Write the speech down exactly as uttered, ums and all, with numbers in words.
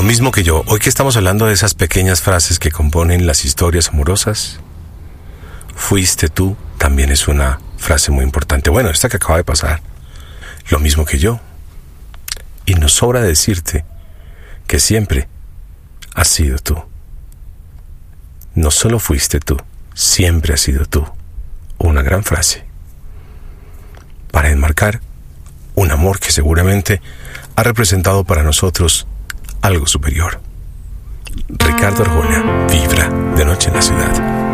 mismo que yo. Hoy que estamos hablando de esas pequeñas frases que componen las historias amorosas, fuiste tú también es una frase muy importante. Bueno, esta que acaba de pasar, lo mismo que yo. Y nos sobra decirte que siempre has sido tú. No solo fuiste tú, siempre has sido tú. Una gran frase para enmarcar un amor que seguramente ha representado para nosotros algo superior. Ricardo Arjona, Vibra, de Noche en la Ciudad.